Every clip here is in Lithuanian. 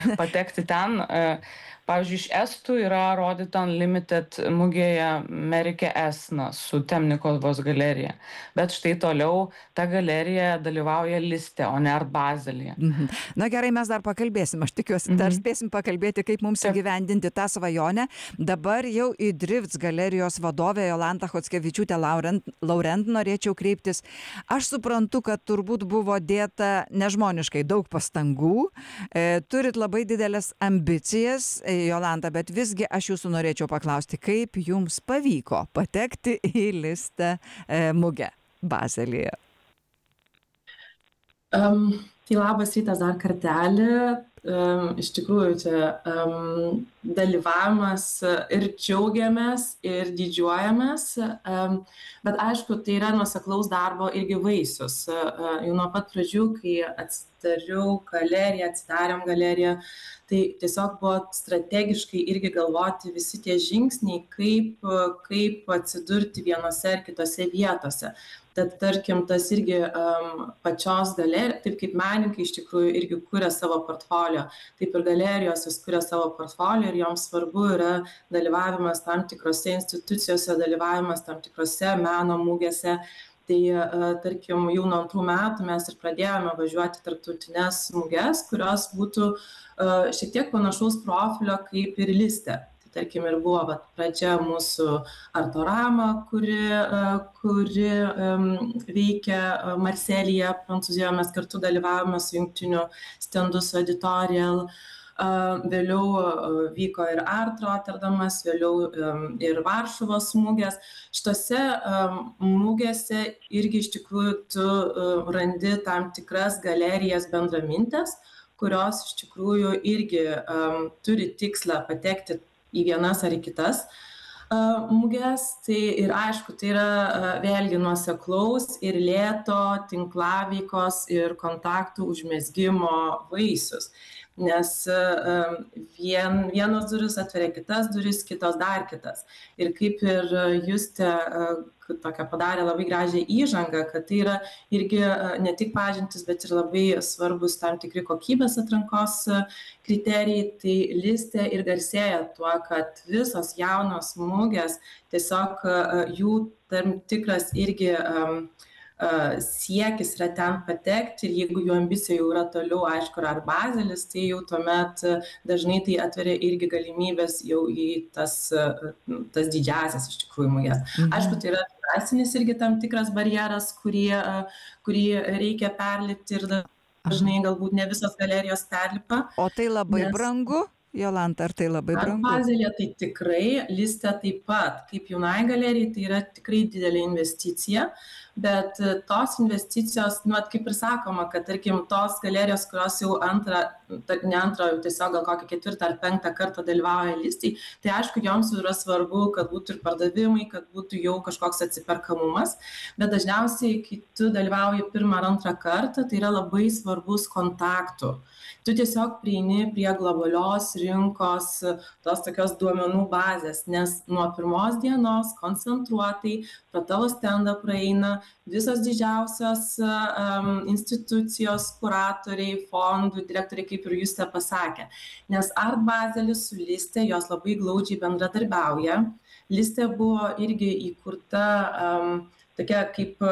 patekti ten. Pavyzdžiui, iš estų yra rodyta Unlimited mugėje Merike Esna su Temnikovos galerija. Bet štai toliau ta galerija dalyvauja Liste, o ne Art Baselyje. Na gerai, mes dar pakalbėsim. Aš tikiuosi, dar spėsim pakalbėti, kaip mums įgyvendinti tą svajonę. Dabar jau į Drifts galerijos vadovę Jolantą Chockevičiūtę Laurent norėčiau kreiptis. Aš suprantu, kad turbūt buvo dėta nežmoniškai daug pastangų. Turit labai didelės ambicijas, Jolanta, bet visgi aš jūsų norėčiau paklausti, kaip jums pavyko patekti į Liste mugę Bazelyje? Tai labas rytas dar kartelį. Iš tikrųjų, čia dalyvavimas ir džiaugiamės, ir didžiuojamės, bet aišku, tai yra nuoseklaus darbo irgi vaisius. Jau nuo pat pradžių, kai atsidarėm galeriją, tai tiesiog buvo strategiškai irgi galvoti visi tie žingsniai, kaip atsidurti vienose ar kitose vietose. Tad tarkim, tas irgi pačios galerijos, taip kaip menininkai iš tikrųjų irgi kuria savo portfolio, taip ir galerijos vis kuria savo portfolio ir joms svarbu yra dalyvavimas tam tikrose institucijose, dalyvavimas tam tikrose meno mugėse. Tai tarkim, jau nuo 2 metų mes ir pradėjome važiuoti tarptautines muges, kurios būtų šiek tiek panašaus profilio kaip ir Liste. Tarkim, ir buvo pradžia mūsų Artorama, kuri veikia Marselyje, Prancūzijoje, mes kartu dalyvavome su jungtiniu stendu su Editorial. Vėliau vyko ir Art Rotterdamas, vėliau ir Varšuvos mugės. Šitose mugėse irgi iš tikrųjų tu randi tam tikras galerijas bendramintės, kurios iš tikrųjų irgi turi tikslą patekti į vienas ar į kitas muges. Tai ir aišku, tai yra vėlgi nuoseklaus ir lėto tinklaveikos ir kontaktų užmezgimo vaisius. Nes vienos durys atveria kitas duris, kitos dar kitas. Ir kaip ir Justė tokią padarė labai gražią įžangą, kad tai yra irgi ne tik pažintis, bet ir labai svarbus tam tikri kokybės atrankos kriterijai. Tai Liste ir garsėja tuo, kad visos jaunos mugės, tiesiog jų tam tikras irgi siekis yra ten patekti ir jeigu jų ambicija jau yra toliau, aišku, ar Bazelis, tai jau tuomet dažnai tai atveria irgi galimybės jau į tas didžiasias iš tikrųjų muges. Aišku, tai yra finansinis irgi tam tikras barjeras, kurį reikia perlipti ir dažnai galbūt ne visos galerijos perlipa. O tai labai brangu? Jolanta, ar tai labai brangu? Bazelė tai tikrai, Liste taip pat. Kaip jaunai galerijai tai yra tikrai didelė investicija, bet tos investicijos, kaip ir sakoma, kad tarkim tos galerijos, kurios jau tiesiog gal kokį 4. ar 5. kartą dalyvauja Listei, tai aišku, joms yra svarbu, kad būtų ir pardavimai, kad būtų jau kažkoks atsiperkamumas, bet dažniausiai, kai tu dalyvauji 1. ar 2. kartą, tai yra labai svarbus kontaktų. Tu tiesiog prieini prie globalios rinkos, tos tokios duomenų bazės, nes nuo 1 dienos koncentruotai pro tavo stendą praeina visos didžiausios institucijos, kuratoriai, fondų, direktoriai, kaip ir Justė pasakė. Nes Art Bazelis su Liste, jos labai glaudžiai bendradarbiauja. Liste buvo irgi įkurta tokia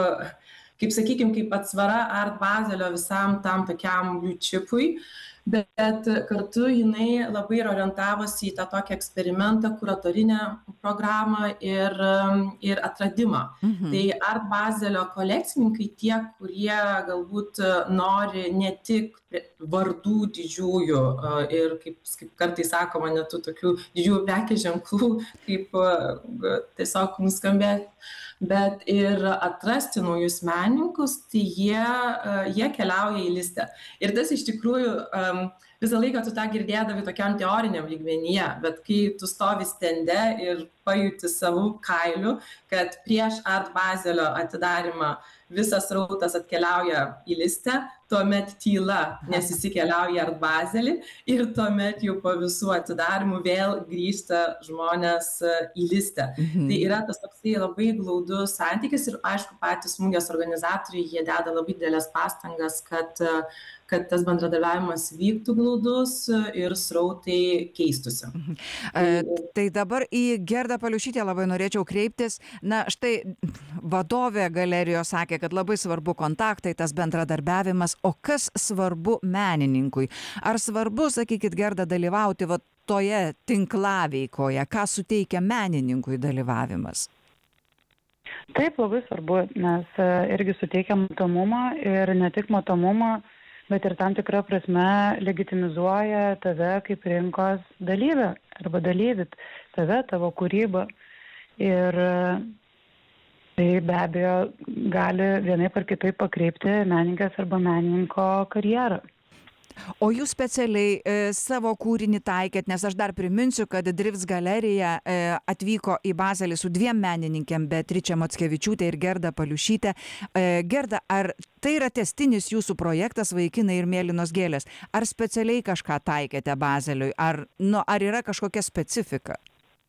kaip atsvara Art Bazelio visam tam tokiam blue chipui, bet kartu jinai labai ir orientavosi į tą tokį eksperimentą, kuratorinę programą ir atradimą. Tai Art Bazelio kolekcininkai tie, kurie galbūt nori ne tik vardų didžiųjų ir kaip kartais sakoma, net tų tokių didžiųjų prekės ženklų, kaip tiesiog nuskambėti, bet ir atrasti naujus menininkus, tai jie keliauja į Listę. Ir tas iš tikrųjų visą laiką tu tą girdėdavai tokiam teoriniam lygmenyje, bet kai tu stovi stende ir pajuti savų kailių, kad prieš Art Bazelio atidarymą visas rautas atkeliauja į Listę, tuomet tyla, nes visi keliauja į Art Bazelį ir tuomet jau po visų atidarymų vėl grįžta žmonės į Listę. Tai yra tas toksai labai glaudus santykis ir aišku patys mugės organizatoriai, jie deda labai didelės pastangas, kad tas bendradarbiavimas vyktų glaudus ir srautai keistusi. Tai dabar į Gerdą Paliušytę labai norėčiau kreiptis. Na, štai vadovė galerijos sakė, kad labai svarbu kontaktai, tas bendradarbiavimas, o kas svarbu menininkui? Ar svarbu, sakykit, Gerda, dalyvauti toje tinklaveikoje, ką suteikia menininkui dalyvavimas? Taip, labai svarbu, nes irgi suteikia matomumą ir ne tik matomumą, bet ir tam tikrą prasme legitimizuoja tave kaip rinkos dalyvę arba dalyvį, tave, tavo kūrybą. Ir tai be abejo gali vienaip ar kitaip pakreipti menininkės arba menininko karjerą. O jūs specialiai savo kūrinį taikėt, nes aš dar priminsiu, kad Drifts galerija atvyko į Bazelį su 2 menininkėm, Beatriče Mockevičiūtė ir Gerda Paliušytė. Gerda, ar tai yra tęstinis jūsų projektas Vaikinai ir mėlynos gėlės? Ar specialiai kažką taikėte Bazeliui? Ar yra kažkokia specifika?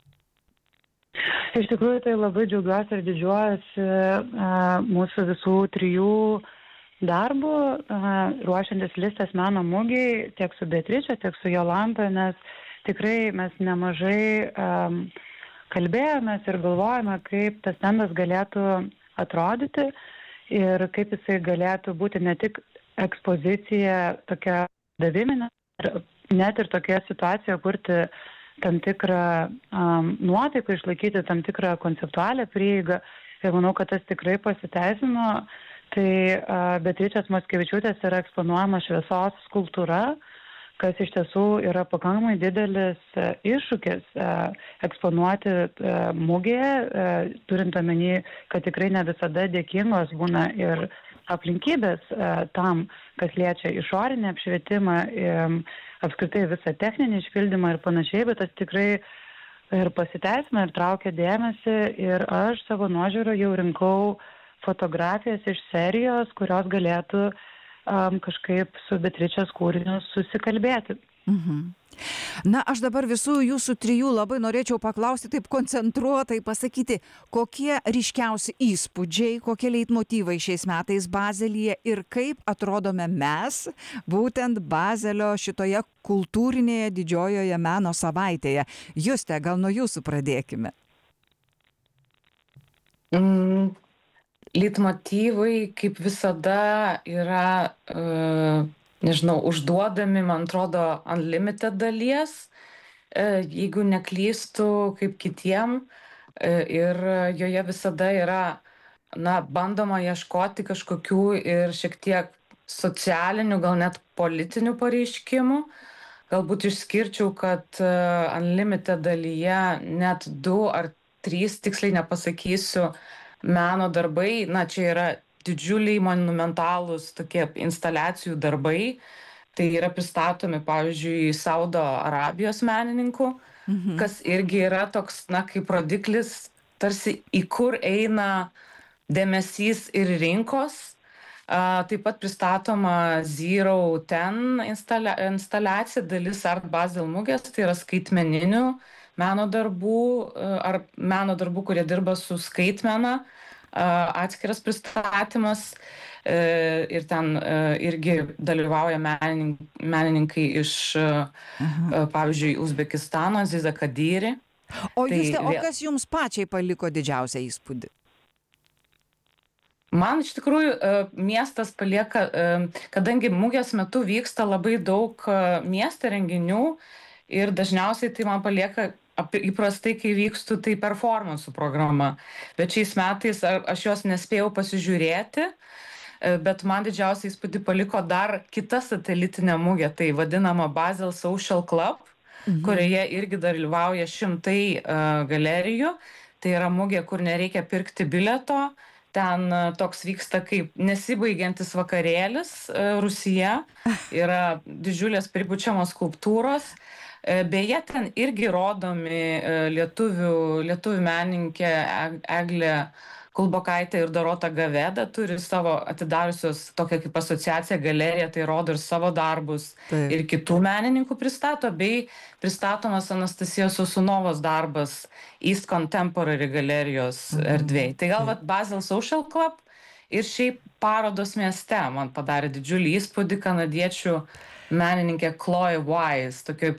Iš tikrųjų, tai labai džiaugiuosi ir didžiuojuosi mūsų visų 3 darbų, ruošiantis Listės meno mugei, tiek su Beatriče, tiek su Jolanta, nes tikrai mes nemažai kalbėjomės ir galvojame, kaip tas stendas galėtų atrodyti ir kaip jisai galėtų būti ne tik ekspozicija tokia daviminė, net ir tokia situacija kurti tam tikrą nuotaiką, išlaikyti tam tikrą konceptualią prieigą. Ir manau, kad tas tikrai pasiteisino. Tai Beatričės Mockevičiūtės yra eksponuojama šviesos skulptūra, kas iš tiesų yra pakankamai didelis iššūkis eksponuoti mugėje, turint omeny, kad tikrai ne visada dėkingos būna ir aplinkybės tam, kas liečia išorinį apšvietimą, apskritai visą techninį išpildymą ir panašiai, bet tas tikrai ir pasiteisina ir traukia dėmesį ir aš savo nuožiūrą jau rinkau fotografijas iš serijos, kurios galėtų kažkaip su Beatričės kūriniu susikalbėti. Na, aš dabar visų jūsų 3 labai norėčiau paklausti, taip koncentruotai pasakyti, kokie ryškiausi įspūdžiai, kokie leitmotyvai šiais metais Bazelyje ir kaip atrodome mes būtent Bazelio šitoje kultūrinėje didžiojoje meno savaitėje. Juste, gal nuo jūsų pradėkime. Leitmotyvai, kaip visada, yra, nežinau, užduodami, man atrodo, unlimited dalies, jeigu neklystu, kaip kitiem. Ir joje visada yra, bandoma ieškoti kažkokių ir šiek tiek socialinių, gal net politinių pareiškimų. Galbūt išskirčiau, kad unlimited dalyje net 2 ar 3, tiksliai nepasakysiu, meno darbai, čia yra didžiuliai monumentalūs tokie instaliacijų darbai, tai yra pristatomi, pavyzdžiui, Saudo Arabijos menininkų, kas irgi yra toks, kaip rodiklis, tarsi į kur eina dėmesys ir rinkos. Taip pat pristatoma Zero Ten instaliacija, dalis Art Basel mugės, tai yra skaitmeninių meno darbų ar meno darbų, kurie dirba su skaitmena, atskiras pristatymas ir ten irgi dalyvauja menininkai iš, pavyzdžiui, Uzbekistano, Ziza Kadiri. O Juste, o kas jums pačiai paliko didžiausią įspūdį? Man iš tikrųjų miestas palieka, kadangi mugės metu vyksta labai daug miesto renginių ir dažniausiai tai man palieka įprastai, kai vykstu, tai performansų programa. Bet šiais metais aš jos nespėjau pasižiūrėti, bet man didžiausią įspūdį paliko dar kita satelitinė mugė, tai vadinama Basel Social Club, kurioje irgi dalyvauja 100 galerijų. Tai yra mugė, kur nereikia pirkti bileto. Ten toks vyksta kaip nesibaigiantis vakarėlis Rūsyje. Yra didžiulės pripučiamos skulptūros. Beje, ten irgi rodomi lietuvių menininkė Eglė Kulbokaitė ir Dorota Gaveda turi savo atidariusios tokią kaip asociaciją galeriją, tai rodo ir savo darbus. Taip. Ir kitų menininkų pristato, bei pristatomas Anastasijos Sosunovos darbas East Contemporary galerijos erdvėj. Tai gal Basel Social Club ir šiaip parodos mieste man padarė didžiulį įspūdį kanadiečių menininkė Chloe Wise, tokioj